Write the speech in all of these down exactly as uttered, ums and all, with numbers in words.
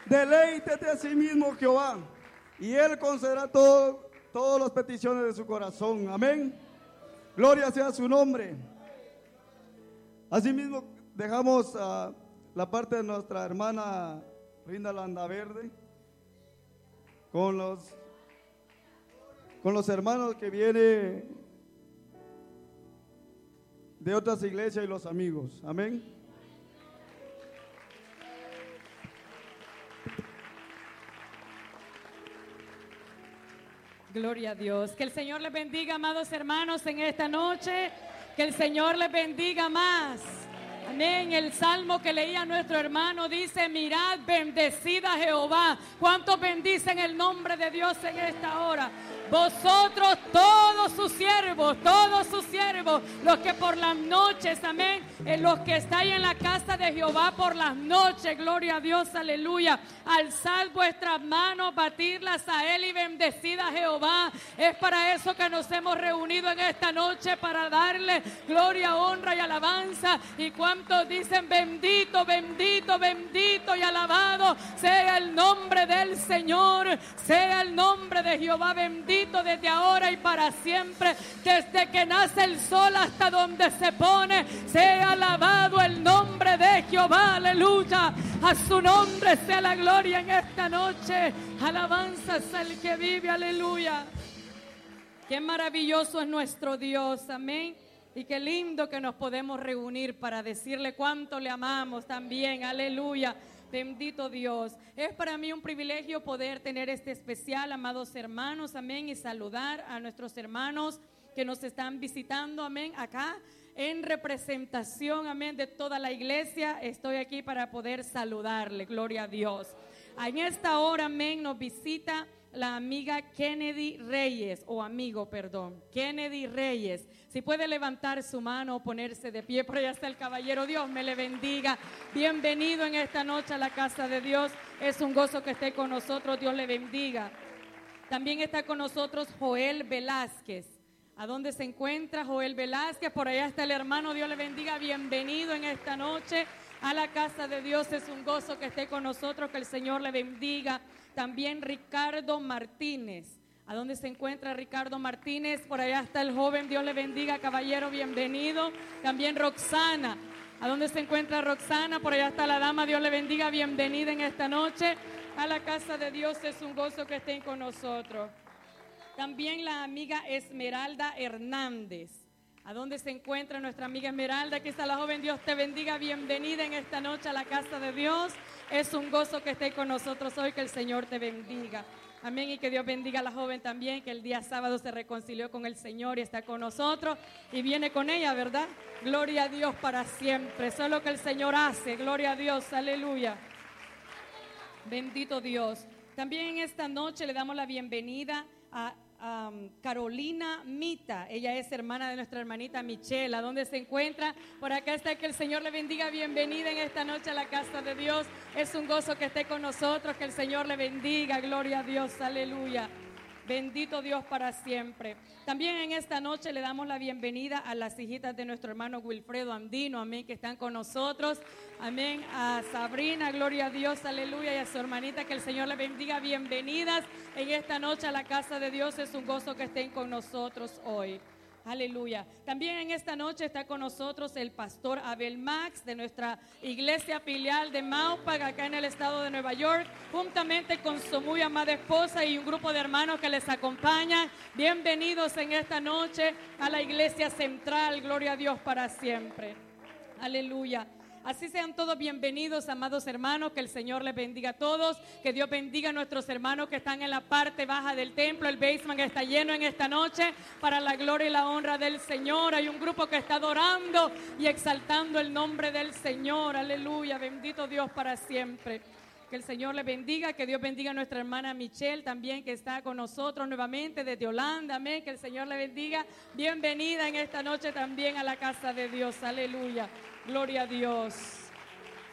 Deleítete a sí mismo, Jehová, y Él concederá todo, todas las peticiones de su corazón. Amén. Gloria sea su nombre. Asimismo, dejamos uh, la parte de nuestra hermana Rinda Landaverde con los, con los hermanos que vienen de otras iglesias y los amigos. Amén. Gloria a Dios. Que el Señor les bendiga, amados hermanos, en esta noche. Que el Señor les bendiga más. Amén. El salmo que leía nuestro hermano dice: mirad, bendecida Jehová. ¿Cuántos bendicen el nombre de Dios en esta hora? Vosotros, todos sus siervos, todos sus siervos, los que por las noches, amén, en los que estáis en la casa de Jehová por las noches, gloria a Dios, aleluya. Alzad vuestras manos, batidlas a Él y bendecid a Jehová. Es para eso que nos hemos reunido en esta noche, para darle gloria, honra y alabanza. Y cuántos dicen: bendito, bendito, bendito y alabado sea el nombre del Señor, sea el nombre de Jehová bendito desde ahora y para siempre, desde que nace el sol hasta donde se pone. Sea alabado el nombre de Jehová, aleluya. A su nombre sea la gloria en esta noche. Alabanzas al que vive, aleluya. Qué maravilloso es nuestro Dios, amén. Y qué lindo que nos podemos reunir para decirle cuánto le amamos también, aleluya. Bendito Dios. Es para mí un privilegio poder tener este especial, amados hermanos, amén, y saludar a nuestros hermanos que nos están visitando, amén, acá en representación, amén, de toda la iglesia. Estoy aquí para poder saludarle, gloria a Dios. En esta hora, amén, nos visita la amiga Kennedy Reyes, o amigo, perdón, Kennedy Reyes. Si puede levantar su mano o ponerse de pie, por allá está el caballero. Dios me le bendiga. Bienvenido en esta noche a la casa de Dios. Es un gozo que esté con nosotros. Dios le bendiga. También está con nosotros Joel Velázquez. ¿A dónde se encuentra Joel Velázquez? Por allá está el hermano. Dios le bendiga. Bienvenido en esta noche a la casa de Dios. Es un gozo que esté con nosotros. Que el Señor le bendiga. También Ricardo Martínez. ¿A dónde se encuentra Ricardo Martínez? Por allá está el joven. Dios le bendiga, caballero, bienvenido. También Roxana. ¿A dónde se encuentra Roxana? Por allá está la dama. Dios le bendiga, bienvenida en esta noche a la casa de Dios. Es un gozo que estén con nosotros. También la amiga Esmeralda Hernández. ¿A dónde se encuentra nuestra amiga Esmeralda? Aquí está la joven. Dios te bendiga, bienvenida en esta noche a la casa de Dios. Es un gozo que esté con nosotros hoy. Que el Señor te bendiga. Amén, y que Dios bendiga a la joven también, que el día sábado se reconcilió con el Señor y está con nosotros y viene con ella, ¿verdad? Gloria a Dios para siempre. Eso es lo que el Señor hace. Gloria a Dios, aleluya. Bendito Dios. También en esta noche le damos la bienvenida a Um, Carolina Mita. Ella es hermana de nuestra hermanita Michelle. ¿A dónde se encuentra? Por acá está. Que el Señor le bendiga. Bienvenida en esta noche a la casa de Dios. Es un gozo que esté con nosotros. Que el Señor le bendiga. Gloria a Dios, aleluya. Bendito Dios para siempre. También en esta noche le damos la bienvenida a las hijitas de nuestro hermano Wilfredo Andino, amén, que están con nosotros, amén, a Sabrina, gloria a Dios, aleluya, y a su hermanita, que el Señor le bendiga. Bienvenidas en esta noche a la casa de Dios. Es un gozo que estén con nosotros hoy. Aleluya. También en esta noche está con nosotros el pastor Abel Max de nuestra iglesia filial de Maupag, acá en el estado de Nueva York, juntamente con su muy amada esposa y un grupo de hermanos que les acompañan. Bienvenidos en esta noche a la iglesia central. Gloria a Dios para siempre. Aleluya. Así sean todos bienvenidos, amados hermanos, que el Señor les bendiga a todos, que Dios bendiga a nuestros hermanos que están en la parte baja del templo. El basement está lleno en esta noche para la gloria y la honra del Señor. Hay un grupo que está adorando y exaltando el nombre del Señor, aleluya, bendito Dios para siempre. Que el Señor le bendiga, que Dios bendiga a nuestra hermana Michelle también, que está con nosotros nuevamente desde Holanda, amén, que el Señor le bendiga. Bienvenida en esta noche también a la casa de Dios, aleluya. Gloria a Dios.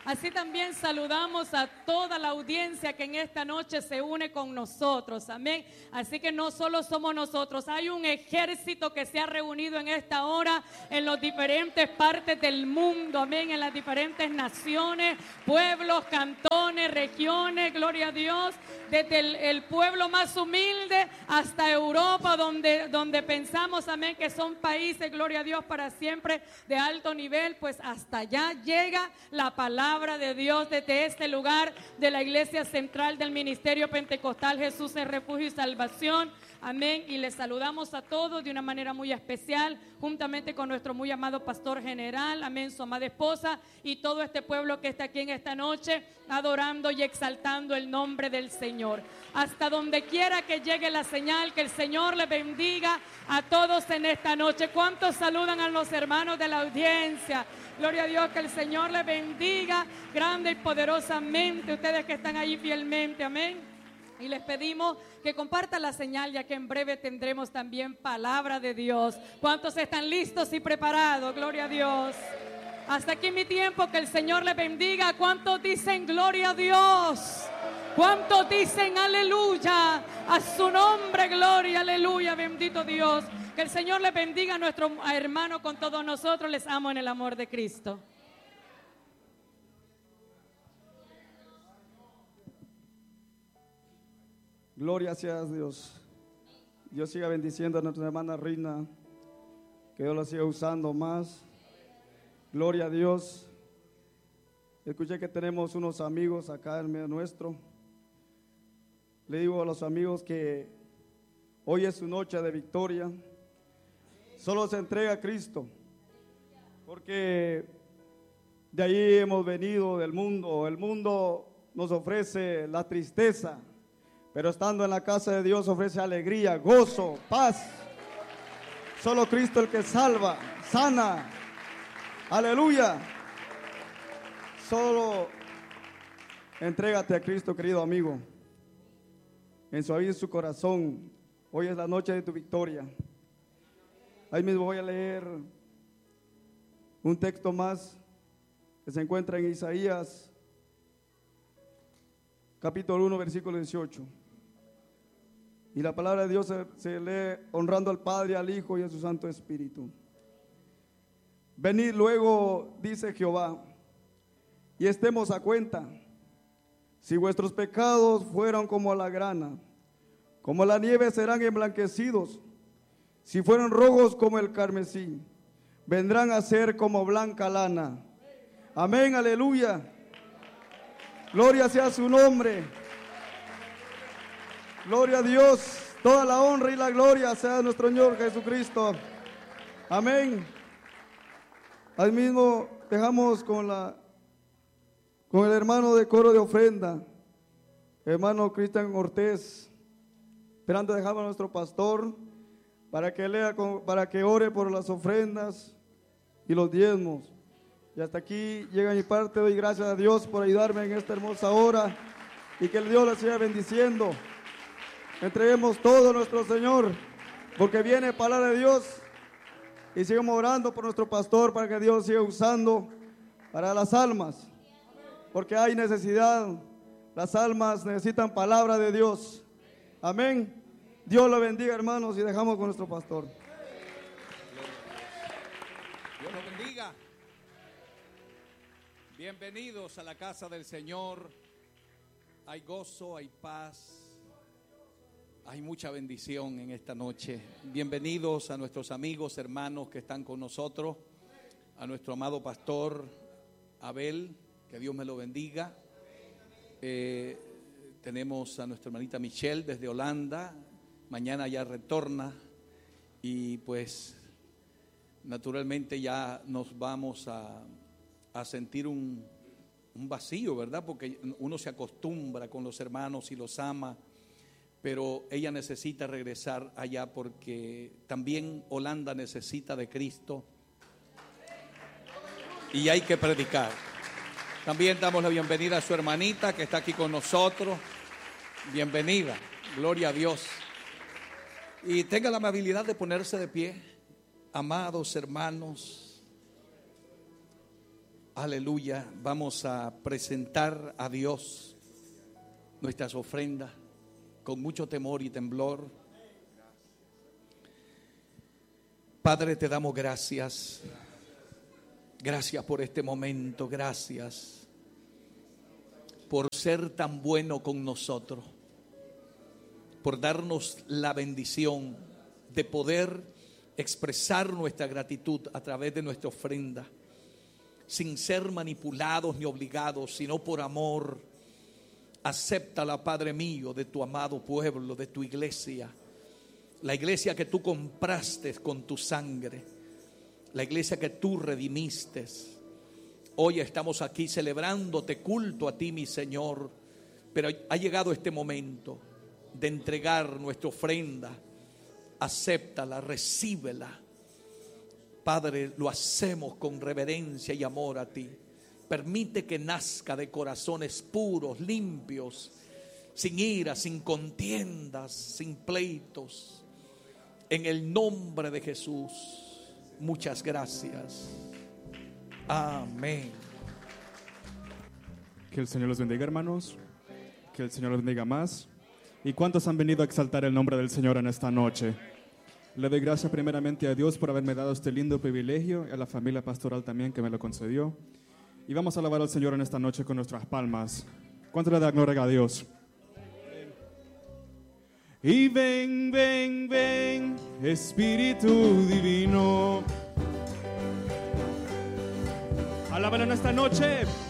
Así también saludamos a toda la audiencia que en esta noche se une con nosotros, amén. Así que no solo somos nosotros, hay un ejército que se ha reunido en esta hora en las diferentes partes del mundo, amén, en las diferentes naciones, pueblos, cantones, regiones, gloria a Dios, desde el, el pueblo más humilde hasta Europa, donde, donde pensamos, amén, que son países, gloria a Dios, para siempre de alto nivel, pues hasta allá llega la palabra de Dios desde este lugar de la Iglesia Central del Ministerio Pentecostal Jesús es Refugio y Salvación. Amén, y les saludamos a todos de una manera muy especial, juntamente con nuestro muy amado pastor general, amén, su amada esposa y todo este pueblo que está aquí en esta noche, adorando y exaltando el nombre del Señor. Hasta donde quiera que llegue la señal, que el Señor les bendiga a todos en esta noche. ¿Cuántos saludan a los hermanos de la audiencia? Gloria a Dios, que el Señor les bendiga grande y poderosamente, ustedes que están ahí fielmente, amén. Y les pedimos que compartan la señal, ya que en breve tendremos también palabra de Dios. ¿Cuántos están listos y preparados? Gloria a Dios. Hasta aquí mi tiempo, que el Señor les bendiga. ¿Cuántos dicen gloria a Dios? ¿Cuántos dicen aleluya? A su nombre, gloria, aleluya, bendito Dios. Que el Señor les bendiga a nuestro hermano con todos nosotros. Les amo en el amor de Cristo. Gloria sea a Dios. Dios siga bendiciendo a nuestra hermana Rina, que Dios la siga usando más. Gloria a Dios. Escuché que tenemos unos amigos acá en medio nuestro. Le digo a los amigos que hoy es su noche de victoria. Solo se entrega a Cristo, porque de ahí hemos venido, del mundo. El mundo nos ofrece la tristeza, pero estando en la casa de Dios ofrece alegría, gozo, paz. Solo Cristo el que salva, sana. Aleluya. Solo entrégate a Cristo, querido amigo. En su vida y su corazón. Hoy es la noche de tu victoria. Ahí mismo voy a leer un texto más que se encuentra en Isaías, capítulo uno, versículo dieciocho. Y la palabra de Dios se, se lee honrando al Padre, al Hijo y a su Santo Espíritu. Venid luego, dice Jehová, y estemos a cuenta. Si vuestros pecados fueron como la grana, como la nieve serán emblanquecidos. Si fueron rojos como el carmesí, vendrán a ser como blanca lana. Amén, aleluya. Gloria sea su nombre. Gloria a Dios. Toda la honra y la gloria sea de nuestro Señor Jesucristo. Amén. Al mismo dejamos con la con el hermano de coro de ofrenda, hermano Cristian Ortiz, esperando dejamos a nuestro pastor para que lea, para que ore por las ofrendas y los diezmos. Y hasta aquí llega mi parte. Doy gracias a Dios por ayudarme en esta hermosa hora y que el Dios la siga bendiciendo. Entreguemos todo a nuestro Señor, porque viene palabra de Dios, y sigamos orando por nuestro pastor para que Dios siga usando para las almas, porque hay necesidad. Las almas necesitan palabra de Dios. Amén. Dios lo bendiga, hermanos, y dejamos con nuestro pastor. Dios lo bendiga. Bienvenidos a la casa del Señor. Hay gozo, hay paz, hay mucha bendición en esta noche. Bienvenidos a nuestros amigos, hermanos que están con nosotros, a nuestro amado pastor Abel, que Dios me lo bendiga. Eh, tenemos a nuestra hermanita Michelle desde Holanda. Mañana ya retorna y pues naturalmente ya nos vamos a, a sentir un, un vacío, ¿verdad? Porque uno se acostumbra con los hermanos y los ama, pero ella necesita regresar allá porque también Holanda necesita de Cristo y hay que predicar. También damos la bienvenida a su hermanita que está aquí con nosotros. Bienvenida, gloria a Dios. Y tenga la amabilidad de ponerse de pie, amados hermanos. Aleluya. Vamos a presentar a Dios nuestras ofrendas con mucho temor y temblor. Padre, te damos gracias. Gracias por este momento. Gracias por ser tan bueno con nosotros, por darnos la bendición de poder expresar nuestra gratitud a través de nuestra ofrenda, sin ser manipulados ni obligados, sino por amor. Acéptala, Padre mío, de tu amado pueblo, de tu iglesia, la iglesia que tú compraste con tu sangre, la iglesia que tú redimiste. Hoy estamos aquí celebrándote, culto a ti, mi Señor, pero ha llegado este momento de entregar nuestra ofrenda. Acéptala, recíbela. Padre, lo hacemos con reverencia y amor a ti. Permite que nazca de corazones puros, limpios, sin ira, sin contiendas, sin pleitos. En el nombre de Jesús, muchas gracias. Amén. Que el Señor los bendiga, hermanos. Que el Señor los bendiga más. ¿Y cuántos han venido a exaltar el nombre del Señor en esta noche? Le doy gracias primeramente a Dios por haberme dado este lindo privilegio y a la familia pastoral también que me lo concedió. Y vamos a alabar al Señor en esta noche con nuestras palmas. ¿Cuánto le da gloria a Dios? Y ven, ven, ven, Espíritu Divino. Alábalo en esta noche.